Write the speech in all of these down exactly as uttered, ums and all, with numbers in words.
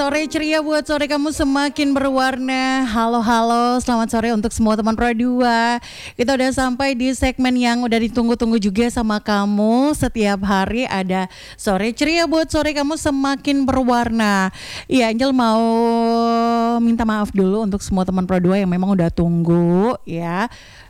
sore ceria buat sore kamu semakin berwarna. Halo halo, selamat sore untuk semua teman Pro dua. Kita udah sampai di segmen yang udah ditunggu-tunggu juga sama kamu. Setiap hari ada sore ceria buat sore kamu semakin berwarna. Iya, Angel mau minta maaf dulu untuk semua teman Pro dua yang memang udah tunggu ya.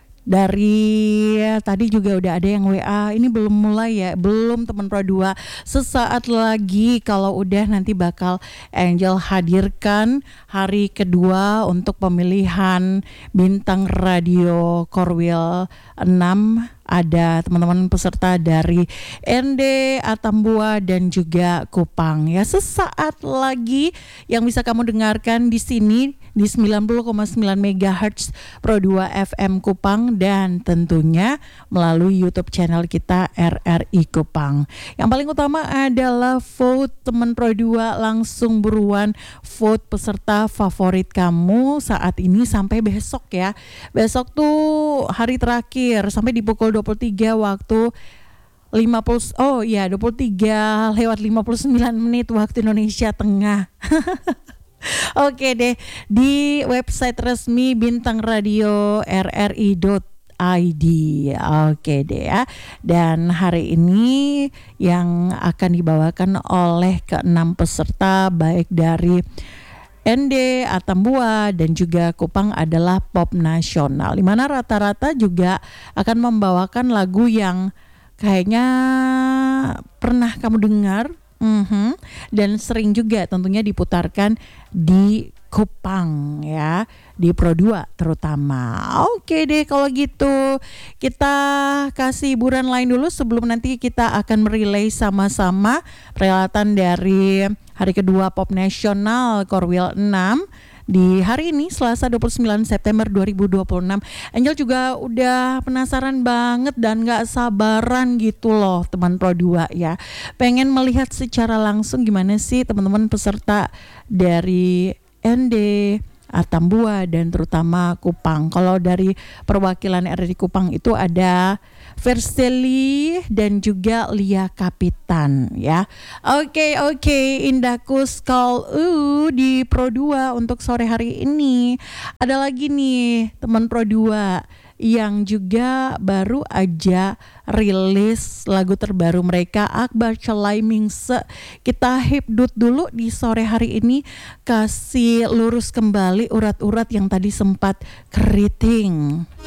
Dari tadi juga udah ada yang W A, ini belum mulai ya, belum teman Pro dua. Sesaat lagi kalau udah nanti bakal Angel hadirkan hari kedua untuk pemilihan bintang radio Korwil enam. Ada teman-teman peserta dari N D, Atambua dan juga Kupang ya. Sesaat lagi yang bisa kamu dengarkan di sini di sembilan puluh koma sembilan megahertz Pro dua F M Kupang dan tentunya melalui YouTube channel kita R R I Kupang. Yang paling utama adalah vote teman Pro dua, langsung buruan vote peserta favorit kamu saat ini sampai besok ya. Besok tuh hari terakhir sampai di pukul dua puluh tiga waktu lima puluh oh ya dua puluh tiga lewat lima puluh sembilan menit waktu Indonesia Tengah. Oke deh, di website resmi Bintang Radio R R I dot I D. Oke deh ya. Dan hari ini yang akan dibawakan oleh keenam peserta baik dari N D, Atambua dan juga Kupang adalah pop nasional, di mana rata-rata juga akan membawakan lagu yang kayaknya pernah kamu dengar mm-hmm, dan sering juga tentunya diputarkan di Kupang ya, di Pro dua terutama. Oke deh kalau gitu, kita kasih hiburan lain dulu sebelum nanti kita akan merelay sama-sama perhelatan dari hari kedua Pop Nasional Korwil enam di hari ini Selasa dua puluh sembilan September dua ribu dua puluh enam. Angel juga udah penasaran banget dan gak sabaran gitu loh teman Pro dua ya. Pengen melihat secara langsung gimana sih teman-teman peserta dari N D, Atambua dan terutama Kupang. Kalau dari perwakilan R R I Kupang itu ada Verseli dan juga Lia Kapitan ya. Oke oke Indahku Skol uh, di Pro dua untuk sore hari ini. Ada lagi nih teman Pro dua yang juga baru aja rilis lagu terbaru mereka, Akbar Celaimingse. Kita hipdut dulu di sore hari ini, kasih lurus kembali urat-urat yang tadi sempat keriting.